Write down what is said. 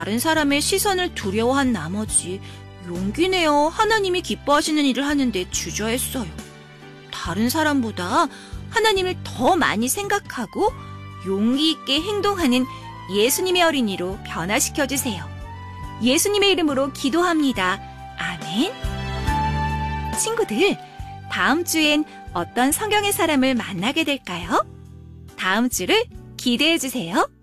다른 사람의 시선을 두려워한 나머지 용기 내어 하나님이 기뻐하시는 일을 하는데 주저했어요. 다른 사람보다 하나님을 더 많이 생각하고 용기 있게 행동하는 예수님의 어린이로 변화시켜주세요. 예수님의 이름으로 기도합니다. 아멘. 친구들, 다음 주엔 어떤 성경의 사람을 만나게 될까요? 다음 주를 기대해 주세요.